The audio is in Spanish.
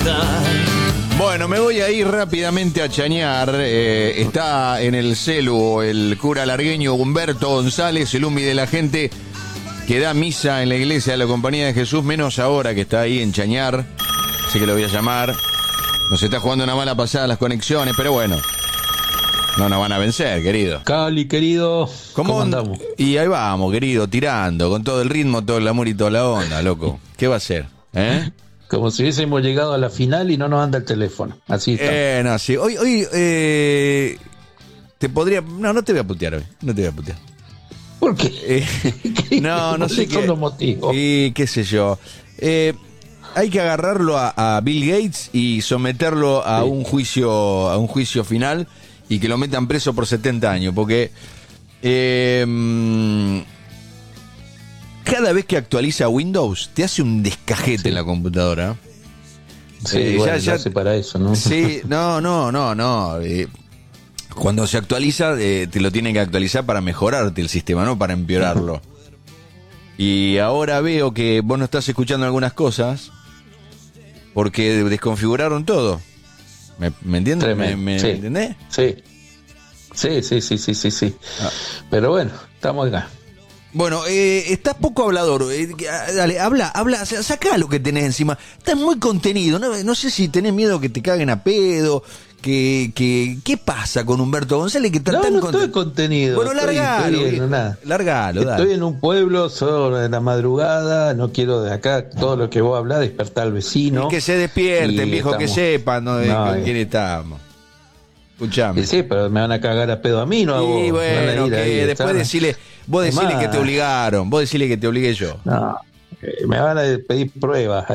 Bueno, me voy a ir rápidamente a chañar. Está en el celu el cura largueño Humberto González, el umbi de la gente que da misa en la iglesia de la Compañía de Jesús, menos ahora que está ahí en Chañar. Así que lo voy a llamar. Nos está jugando una mala pasada las conexiones, pero bueno, no nos van a vencer, querido. Cali, querido, ¿cómo andamos? Y ahí vamos, querido, tirando, con todo el ritmo, todo el amor y toda la onda, loco. ¿Qué va a ser? Como si hubiésemos llegado a la final y no nos anda el teléfono. Así está. No, sí. Hoy te podría... No te voy a putear hoy. No te voy a putear. ¿Por qué? No sé qué. Son los motivos. Y qué sé yo. Hay que agarrarlo a Bill Gates y someterlo a un juicio final y que lo metan preso por 70 años. Porque cada vez que actualiza Windows te hace un descajete en la computadora. Sí, bueno, ya hace para eso, ¿no? Sí, no. Cuando se actualiza, te lo tienen que actualizar para mejorarte el sistema, no para empeorarlo. Y ahora veo que vos no estás escuchando algunas cosas porque desconfiguraron todo. ¿Me entiendes? ¿Me entendés? Sí. Pero bueno, estamos acá. Bueno, estás poco hablador. Dale, habla, sacá lo que tenés encima. Estás muy contenido. No sé si tenés miedo que te caguen a pedo. ¿Qué pasa con Humberto González? Que no estoy contenido. Bueno, largalo. Estoy en un pueblo, solo de la madrugada. No quiero de acá todo lo que vos hablás despertar al vecino. Y que se despierten, viejo, que sepan con quién estamos. Escuchame. Sí, pero me van a cagar a pedo a mí, no a vos. Y bueno, que después vos decirle que te obligaron. Vos decirle que te obligué yo. No, me van a pedir pruebas.